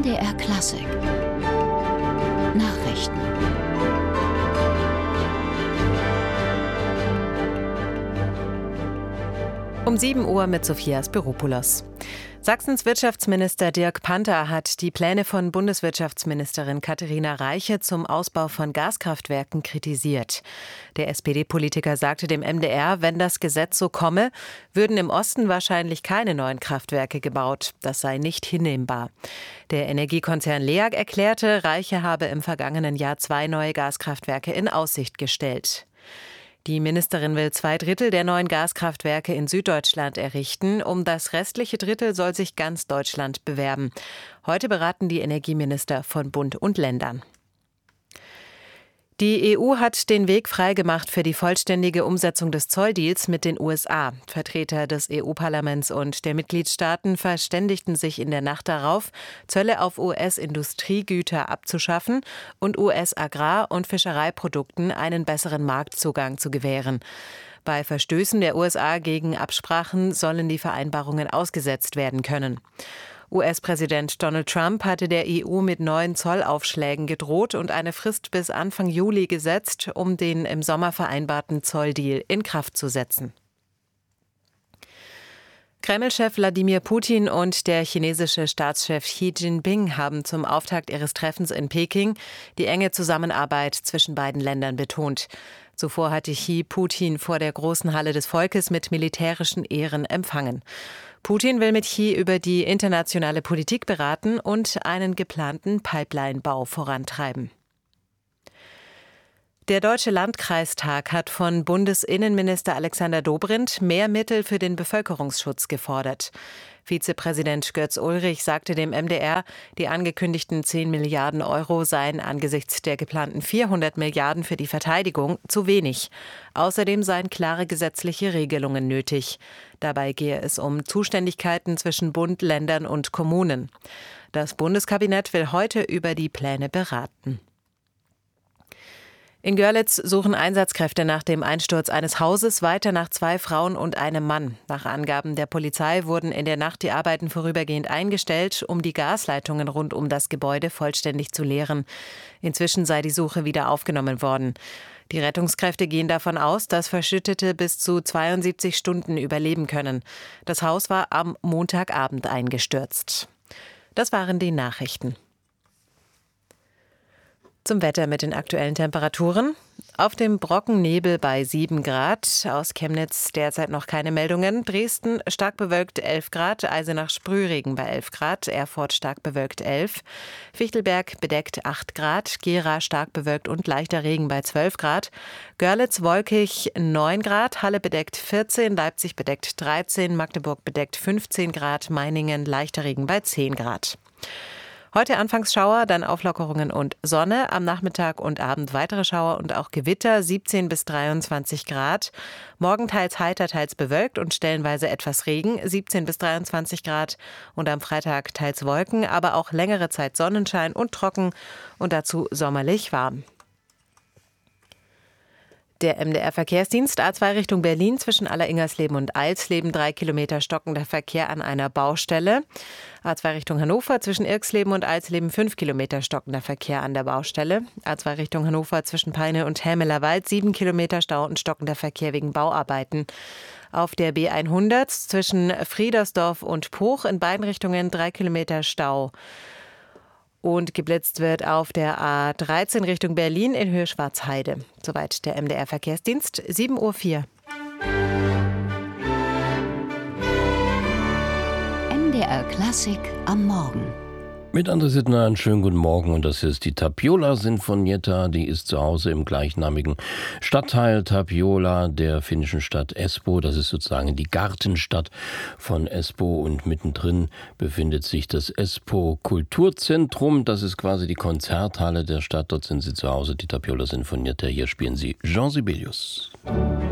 MDR Klassik Nachrichten. Um 7 Uhr mit Sophia Spiropoulos. Sachsens Wirtschaftsminister Dirk Panther hat die Pläne von Bundeswirtschaftsministerin Katharina Reiche zum Ausbau von Gaskraftwerken kritisiert. Der SPD-Politiker sagte dem MDR, wenn das Gesetz so komme, würden im Osten wahrscheinlich keine neuen Kraftwerke gebaut. Das sei nicht hinnehmbar. Der Energiekonzern LEAG erklärte, Reiche habe im vergangenen Jahr 2 neue Gaskraftwerke in Aussicht gestellt. Die Ministerin will 2/3 der neuen Gaskraftwerke in Süddeutschland errichten. Um das restliche Drittel soll sich ganz Deutschland bewerben. Heute beraten die Energieminister von Bund und Ländern. Die EU hat den Weg freigemacht für die vollständige Umsetzung des Zolldeals mit den USA. Vertreter des EU-Parlaments und der Mitgliedstaaten verständigten sich in der Nacht darauf, Zölle auf US-Industriegüter abzuschaffen und US-Agrar- und Fischereiprodukten einen besseren Marktzugang zu gewähren. Bei Verstößen der USA gegen Absprachen sollen die Vereinbarungen ausgesetzt werden können. US-Präsident Donald Trump hatte der EU mit neuen Zollaufschlägen gedroht und eine Frist bis Anfang Juli gesetzt, um den im Sommer vereinbarten Zolldeal in Kraft zu setzen. Kreml-Chef Wladimir Putin und der chinesische Staatschef Xi Jinping haben zum Auftakt ihres Treffens in Peking die enge Zusammenarbeit zwischen beiden Ländern betont. Zuvor hatte Xi Putin vor der großen Halle des Volkes mit militärischen Ehren empfangen. Putin will mit Xi über die internationale Politik beraten und einen geplanten Pipeline-Bau vorantreiben. Der Deutsche Landkreistag hat von Bundesinnenminister Alexander Dobrindt mehr Mittel für den Bevölkerungsschutz gefordert. Vizepräsident Götz Ulrich sagte dem MDR, die angekündigten 10 Milliarden Euro seien angesichts der geplanten 400 Milliarden für die Verteidigung zu wenig. Außerdem seien klare gesetzliche Regelungen nötig. Dabei gehe es um Zuständigkeiten zwischen Bund, Ländern und Kommunen. Das Bundeskabinett will heute über die Pläne beraten. In Görlitz suchen Einsatzkräfte nach dem Einsturz eines Hauses weiter nach 2 Frauen und einem Mann. Nach Angaben der Polizei wurden in der Nacht die Arbeiten vorübergehend eingestellt, um die Gasleitungen rund um das Gebäude vollständig zu leeren. Inzwischen sei die Suche wieder aufgenommen worden. Die Rettungskräfte gehen davon aus, dass Verschüttete bis zu 72 Stunden überleben können. Das Haus war am Montagabend eingestürzt. Das waren die Nachrichten. Zum Wetter mit den aktuellen Temperaturen. Auf dem Brocken Nebel bei 7 Grad. Aus Chemnitz derzeit noch keine Meldungen. Dresden stark bewölkt 11 Grad. Eisenach Sprühregen bei 11 Grad. Erfurt stark bewölkt 11. Fichtelberg bedeckt 8 Grad. Gera stark bewölkt und leichter Regen bei 12 Grad. Görlitz wolkig 9 Grad. Halle bedeckt 14. Leipzig bedeckt 13. Magdeburg bedeckt 15 Grad. Meiningen leichter Regen bei 10 Grad. Heute anfangs Schauer, dann Auflockerungen und Sonne. Am Nachmittag und Abend weitere Schauer und auch Gewitter, 17 bis 23 Grad. Morgen teils heiter, teils bewölkt und stellenweise etwas Regen, 17 bis 23 Grad. Und am Freitag teils Wolken, aber auch längere Zeit Sonnenschein und trocken und dazu sommerlich warm. Der MDR-Verkehrsdienst A2 Richtung Berlin zwischen Alleringersleben und Eilsleben 3 Kilometer stockender Verkehr an einer Baustelle. A2 Richtung Hannover zwischen Irxleben und Eilsleben 5 Kilometer stockender Verkehr an der Baustelle. A2 Richtung Hannover zwischen Peine und Helmelerwald 7 Kilometer Stau und stockender Verkehr wegen Bauarbeiten. Auf der B100 zwischen Friedersdorf und Poch in beiden Richtungen 3 Kilometer Stau. Und geblitzt wird auf der A13 Richtung Berlin in Höhe Schwarzheide. Soweit der MDR-Verkehrsdienst, 7:04 Uhr. MDR Klassik am Morgen. Mit André Sittner einen schönen guten Morgen und das hier ist die Tapiola Sinfonietta, die ist zu Hause im gleichnamigen Stadtteil Tapiola der finnischen Stadt Espoo. Das ist sozusagen die Gartenstadt von Espoo und mittendrin befindet sich das Espoo Kulturzentrum. Das ist quasi die Konzerthalle der Stadt, dort sind sie zu Hause, die Tapiola Sinfonietta. Hier spielen sie Jean Sibelius.